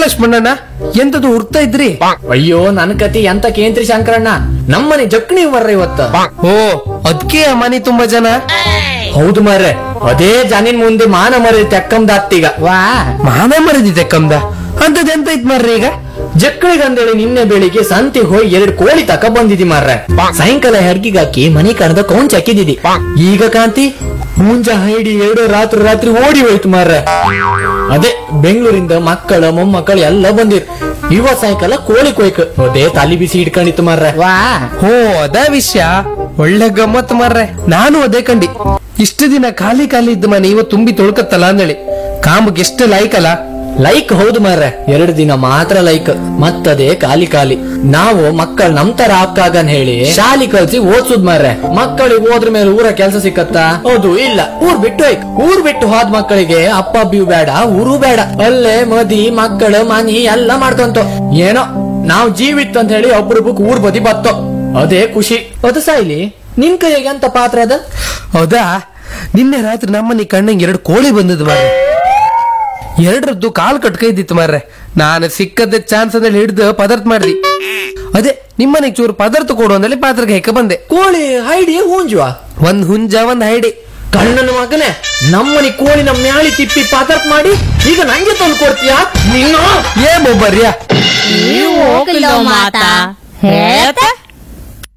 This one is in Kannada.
ಲಕ್ಷ್ಮಣ್ಣಣ್ಣ ಎಂತದು ಹುಡ್ತಾ ಇದ್ರಿ? ಅಯ್ಯೋ ನನ್ ಕತಿ ಎಂತ ಕೇಂದ್ರಿ ಶಂಕರಣ್ಣ, ನಮ್ಮನೆ ಜಕ್ಣಿ ಮರ್ರ ಇವತ್ತ. ಓ ಅದ್ಕೆ ಆ ಮನೆ ತುಂಬಾ ಜನ. ಹೌದು ಮರ್ರೆ, ಅದೇ ಜನಿನ್ ಮುಂದೆ ಮಾನ ಮರಿ ತೆಕ್ಕಂದಾತ್ತೀಗ. ವಾ ಮಾನ ಮರದಿದೆ ಕಮ್ದ ಅಂತದ್ ಎಂತ ಇತ್ ಮಾರ್ರಿ ಈಗ? ಜಕ್ಕಳಿಗಂದೇಳಿ ನಿನ್ನೆ ಬೆಳಿಗ್ಗೆ ಸಂತೆಗೆ ಹೋಗಿ 2 ಕೋಳಿ ತಕ ಬಂದಿದಿ ಮಾರ್ರೆ. ಸಾಯಂಕಾಲ ಹೆಡ್ಗಿಗಾಕಿ ಮನಿ ಕರೆದ ಕೌಂಚ್ ಹಾಕಿದಿದಿ. ಈಗ ಕಾಂತಿ ಮುಂಜ ಹೈಡಿ 2 ರಾತ್ರಿ ಓಡಿ ಹೋಯ್ತು ಮಾರ್ರೆ. ಅದೇ ಬೆಂಗಳೂರಿಂದ ಮಕ್ಕಳ ಮೊಮ್ಮಕ್ಕಳು ಎಲ್ಲ ಬಂದಿರ್. ಇವತ್ ಸಾಯಂಕಾಲ ಕೋಳಿ ಕೊಯ್ಕ ಅದೇ ತಲಿ ಬಿಸಿ ಇಟ್ಕೊಂಡಿತ್ತು ಮಾರ್ರೆ. ವಾ ಹೋ ಅದ ವಿಷಯ. ಒಳ್ಳೆ ಗಮ್ಮತ್ ಮಾರ್ರೆ. ನಾನು ಅದೇ ಕಂಡಿ. ಇಷ್ಟು ದಿನ ಖಾಲಿ ಇದ್ದ ಮನೆ ಇವತ್ತು ತುಂಬಿ ತೊಳ್ಕತ್ತಲ್ಲ ಅಂದೇಳಿ ಕಾಮಕ್ಕೆ ಎಷ್ಟು ಲೈಕಲ್ಲ. ಲೈಕ್ ಹೌದು ಮಾರ್ರೆ, 2 ದಿನ ಮಾತ್ರ ಲೈಕ್, ಮತ್ತದೇ ಖಾಲಿ. ನಾವು ಮಕ್ಕಳು ನಮ್ ತರ ಆಗ್ತಾಗನ್ ಹೇಳಿ ಶಾಲಿ ಕಲ್ಸಿ ಓದ್ಸುದ್ ಮಾರ್ರೆ. ಮಕ್ಕಳಿಗೆ ಹೋದ್ರ ಮೇಲೆ ಊರ ಕೆಲ್ಸ ಸಿಕ್ಕತ್ತಾ? ಹೌದು ಇಲ್ಲ. ಊರ್ ಬಿಟ್ಟು ಹೋದ್ ಮಕ್ಕಳಿಗೆ ಅಪ್ಪ ಅಬ್ಬಿಯೂ ಬೇಡ, ಊರು ಬೇಡ, ಅಲ್ಲೇ ಮದಿ ಮಕ್ಕಳು ಮನಿ ಎಲ್ಲ ಮಾಡ್ತಂತು. ಏನೋ ನಾವ್ ಜೀವಿತ್ ಅಂತ ಹೇಳಿ ಒಬ್ರೊಬ್ಬಕ್ ಊರ್ ಬದಿ ಬತ್ತೋ, ಅದೇ ಖುಷಿ. ಅದು ಸಾಯ್ಲಿ, ನಿನ್ ಕೈಗೆ ಅಂತ ಪಾತ್ರ ಅದ? ಹೌದಾ, ನಿನ್ನೆ ರಾತ್ರಿ ನಮ್ಮನೆ ಕಣ್ಣಂಗೆ 2 ಕೋಳಿ ಬಂದದ್ ಮಾರ್ರೆ. 2ರದ್ದು ಕಾಲ್ ಕಟ್ಕೈದಿತ್ತು ಮಾರ್ರೆ. ನಾನು ಸಿಕ್ಕದ ಚಾನ್ಸ್ ಅದಲ್ಲಿ ಹಿಡ್ದು ಪದಾರ್ಥ ಮಾಡ್ದಿ. ಅದೇ ನಿಮ್ಮನೆಗೆ ಚೂರು ಪದಾರ್ಥ ಕೊಡು ಅಂದಲ್ಲಿ ಪಾತ್ರಕ್ಕೆ ಹೆಕ್ಕ ಬಂದೆ. ಕೋಳಿ ಹೈಡಿ ಹೂಂಜುವ? ಒಂದ್ ಹುಂಜ ಒಂದ್ ಹೈಡಿ. ಕಣ್ಣನ ಮಗನೇ, ನಮ್ಮನಿ ಕೋಳಿನ ಮ್ಯಾಳಿ ತಿಪ್ಪಿ ಪದಾರ್ಥ ಮಾಡಿ ಈಗ ನಂಗೆ ತಂದು ಕೊಡ್ತೀಯಾ ನೀನು? ಏ ಮೊಬ್ಬರ್ಯಾ, ನೀವು ಹೋಗಿಲ್ಲ ಮಾತಾ ಹೇಳ್ತಾ